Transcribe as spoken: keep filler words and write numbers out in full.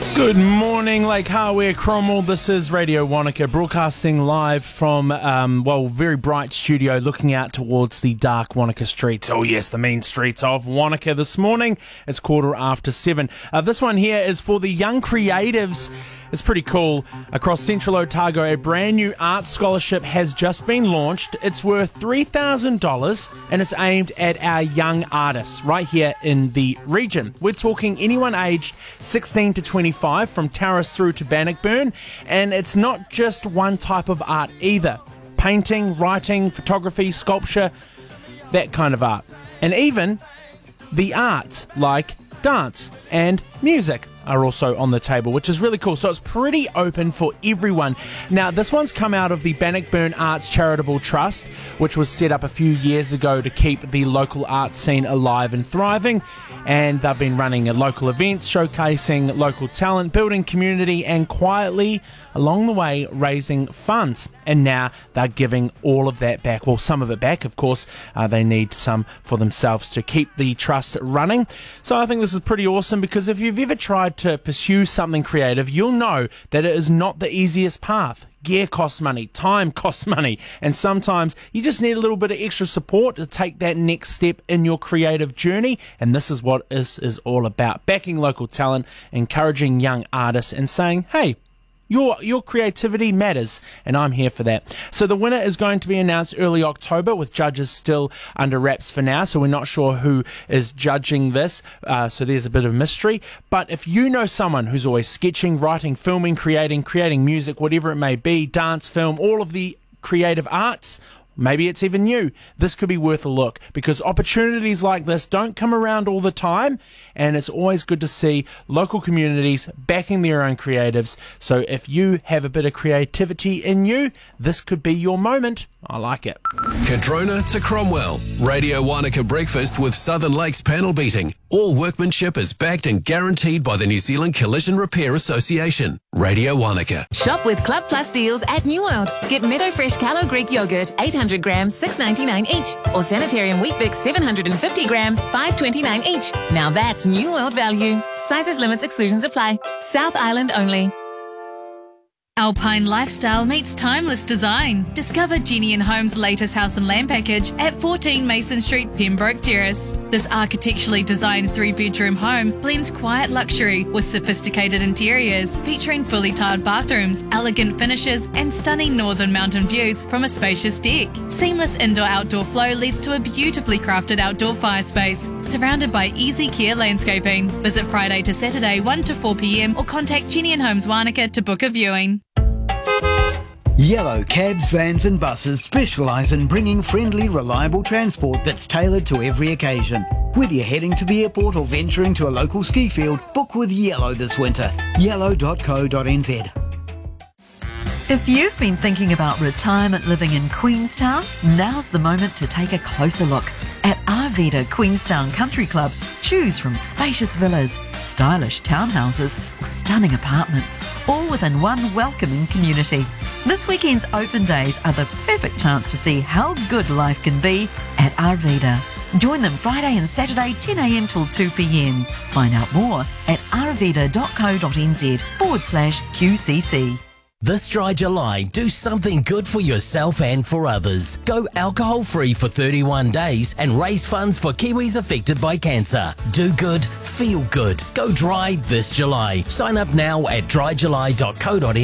Good morning, Lake Hawea, Cromwell. This is Radio Wanaka, broadcasting live from, um, well, very bright studio, looking out towards the dark Wanaka streets. Oh yes, the main streets of Wanaka this morning. It's quarter after seven. Uh, this one here is for the young creatives. It's pretty cool. Across Central Otago, a brand new arts scholarship has just been launched. It's worth three thousand dollars and it's aimed at our young artists right here in the region. We're talking anyone aged sixteen to twenty-five, from Taurus through to Bannockburn, and it's not just one type of art either. Painting, writing, photography, sculpture, that kind of art. And even the arts like dance and music are also on the table, which is really cool. So it's pretty open for everyone. Now, this one's come out of the Bannockburn Arts Charitable Trust, which was set up a few years ago to keep the local art scene alive and thriving. And they've been running local events, showcasing local talent, building community, and quietly, along the way, raising funds. And now they're giving all of that back. Well, some of it back, of course. Uh, they need some for themselves to keep the trust running. So I think this is pretty awesome, because if you've ever tried to pursue something creative, you'll know that it is not the easiest path. Gear costs money, time costs money, and sometimes you just need a little bit of extra support to take that next step in your creative journey. And this is what this is all about: backing local talent, encouraging young artists, and saying, hey, Your your creativity matters, and I'm here for that. So the winner is going to be announced early October, with judges still under wraps for now, so we're not sure who is judging this, uh, so there's a bit of mystery. But if you know someone who's always sketching, writing, filming, creating, creating music, whatever it may be, dance, film, all of the creative arts, maybe it's even you, this could be worth a look, because opportunities like this don't come around all the time, and it's always good to see local communities backing their own creatives. So if you have a bit of creativity in you, this could be your moment. I like it. Cadrona to Cromwell. Radio Wanaka Breakfast with Southern Lakes panel beating. All workmanship is backed and guaranteed by the New Zealand Collision Repair Association. Radio Wanaka. Shop with Club Plus deals at New World. Get Meadow Fresh Callow Greek yogurt, eight hundred grams, six ninety-nine each. Or Sanitarium Wheat Bix, seven hundred fifty grams, five twenty-nine each. Now that's New World value. Sizes, limits, exclusions apply. South Island only. Alpine lifestyle meets timeless design. Discover Jenny and Home's latest house and land package at fourteen Mason Street, Pembroke Terrace. This architecturally designed three-bedroom home blends quiet luxury with sophisticated interiors, featuring fully tiled bathrooms, elegant finishes, and stunning northern mountain views from a spacious deck. Seamless indoor-outdoor flow leads to a beautifully crafted outdoor fire space, surrounded by easy care landscaping. Visit Friday to Saturday, one to four p m, or contact Jenny and Homes Wanaka to book a viewing. Yellow cabs, vans and buses specialise in bringing friendly, reliable transport that's tailored to every occasion. Whether you're heading to the airport or venturing to a local ski field, book with Yellow this winter. yellow dot co dot n z. If you've been thinking about retirement living in Queenstown, now's the moment to take a closer look. At Arvida Queenstown Country Club, choose from spacious villas, stylish townhouses, or stunning apartments, all within one welcoming community. This weekend's open days are the perfect chance to see how good life can be at Arvida. Join them Friday and Saturday, ten a m till two p m. Find out more at arvida dot co dot n z forward slash Q C C. This dry July, do something good for yourself and for others. Go alcohol-free for thirty-one days and raise funds for Kiwis affected by cancer. Do good, feel good. Go dry this July. Sign up now at dry july dot co dot n z.